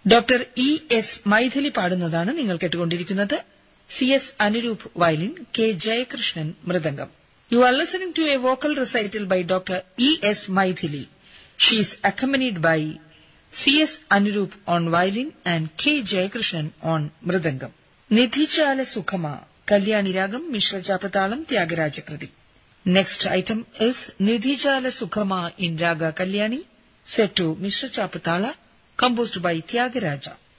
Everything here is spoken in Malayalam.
ഡോക്ടർ എസ് മൈഥിലി പാടുന്നതാണ് നിങ്ങൾ കേട്ടുകൊണ്ടിരിക്കുന്നത്. CS Anuroop violin, K Jayakrishnan mridangam. You are listening to a vocal recital by Dr. S Maithili. She is accompanied by CS Anurup on violin and K Jayakrishnan on mridangam. Nidhichala Sukhama, Kalyani Ragam, Mishra Japatalam, Tyagaraja. Next item is Nidhichala Sukhama in Raga Kalyani, set to Mishra Chapatala, composed by Tyagaraja.